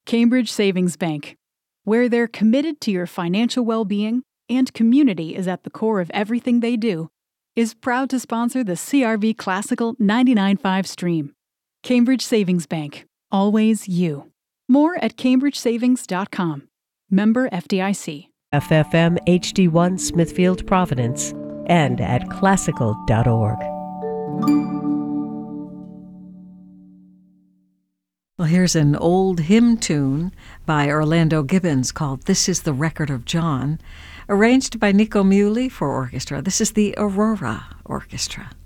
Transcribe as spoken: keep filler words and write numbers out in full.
Cambridge Savings Bank, where they're committed to your financial well-being and community is at the core of everything they do, is proud to sponsor the C R V Classical ninety-nine point five stream. Cambridge Savings Bank. Always you. More at cambridge savings dot com. Member F D I C. F F M H D one Smithfield Providence and at classical dot org. Well, here's an old hymn tune by Orlando Gibbons called This is the Record of John, arranged by Nico Muhly for orchestra. This is the Aurora Orchestra.